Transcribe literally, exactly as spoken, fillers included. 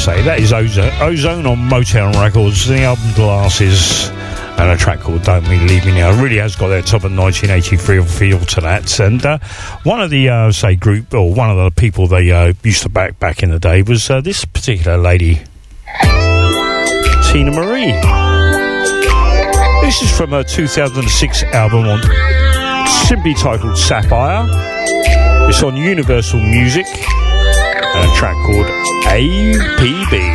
say, that is Ozone, Ozone on Motown Records, the album Glasses, and a track called Don't Me Leave Me Now. It really has got their top of nineteen eighty-three feel to that. And uh, one of the, uh, say, group, or one of the people they uh, used to back back in the day was uh, this particular lady, Tina Marie. This is from her two thousand six album, on simply titled Sapphire. It's on Universal Music, and a track called A P B.